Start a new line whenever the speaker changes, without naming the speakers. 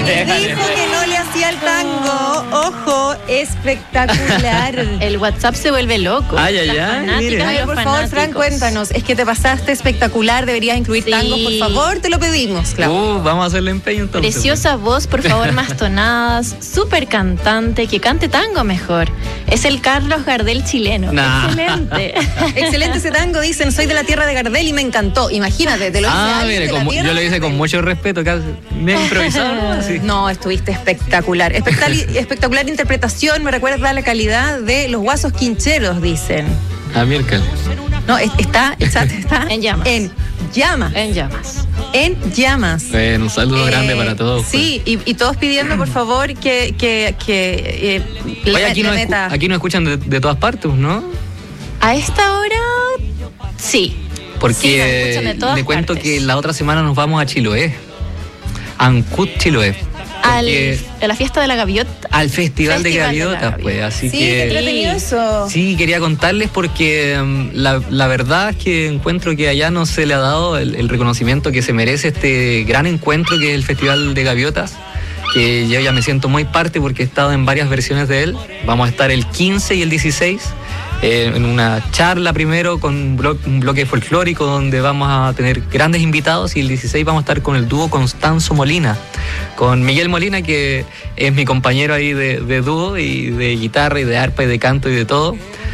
Dijo que no le hacía el tango. Ojo, espectacular.
El WhatsApp se vuelve loco.
Ay, ay,
Las
ay,
fanáticas
mire.
y
A ver,
los
por favor, Fran,
fanáticos.
cuéntanos. Es que te pasaste espectacular. Deberías incluir
Sí.
tangos, por favor. Te lo pedimos, Claudio.
Vamos a hacerle empeño entonces.
Preciosa voz, por favor, más tonadas. Súper cantante, que cante tango mejor. Es el Carlos Gardel chileno.
Nah.
Excelente.
Excelente ese tango, dicen. Soy de la tierra de Gardel y me encantó. Imagínate, te lo dice alguien
Mire,
de la tierra
yo lo
de
hice con
Gardel.
mucho respeto, casi. Me he improvisado, ¿no? Así.
No, estuviste espectacular. Espectacular interpretación. Me recuerda la calidad de los Guasos Quincheros, dicen.
Miércoles.
No, está
En llamas.
En llamas.
En llamas.
En llamas.
Bueno, un saludo grande para todos.
Sí, y todos pidiendo, por favor, que
Oye, aquí
le
nos
meta.
aquí nos escuchan de todas partes, ¿no?
A esta hora, sí. Sí, nos
Porque
escuchan de todas
le cuento
partes.
que la otra semana nos vamos a Chiloé. Ancud, Chiloé.
A la fiesta de la gaviota.
Al Festival de
Festival de la
Gaviotas, pues.
Gaviota.
Así
Sí, qué
que.
entretenido eso.
Sí, quería contarles porque la verdad es que encuentro que allá no se le ha dado el reconocimiento que se merece este gran encuentro que es el Festival de Gaviotas, que yo ya me siento muy parte porque he estado en varias versiones de él. Vamos a estar el 15 y el 16 en una charla primero con un bloque folclórico donde vamos a tener grandes invitados, y el 16 vamos a estar con el dúo Constanzo Molina, con Miguel Molina, que es mi compañero ahí de dúo y de guitarra y de arpa y de canto y de todo.